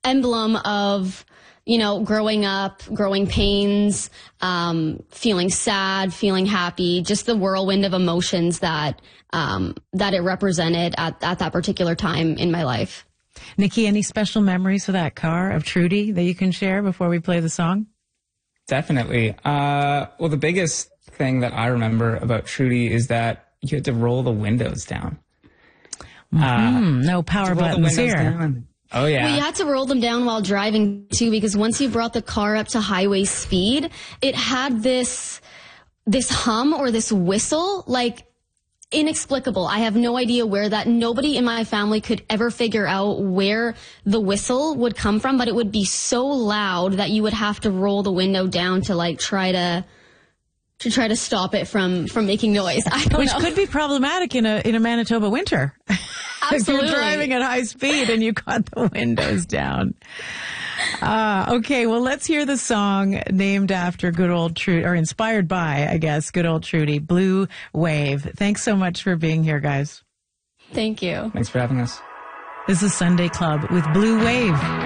emblem of, growing up, growing pains, feeling sad, feeling happy, just the whirlwind of emotions that it represented at that particular time in my life. Nikki, any special memories of that car, of Trudy, that you can share before we play the song? Definitely. Well, the biggest thing that I remember about Trudy is that you had to roll the windows down. No power buttons here. Down. Oh, yeah. Well, you had to roll them down while driving, too, because once you brought the car up to highway speed, it had this hum or this whistle, like, inexplicable. I have no idea nobody in my family could ever figure out where the whistle would come from, but it would be so loud that you would have to roll the window down to, like, try to stop it from making noise. Which could be problematic in a Manitoba winter. Absolutely. If you're driving at high speed and you got the windows down. Okay, well, let's hear the song named after good old Trudy, or inspired by, I guess, good old Trudy, Blue Wave. Thanks so much for being here, guys. Thank you. Thanks for having us. This is Sunday Club with Blue Wave.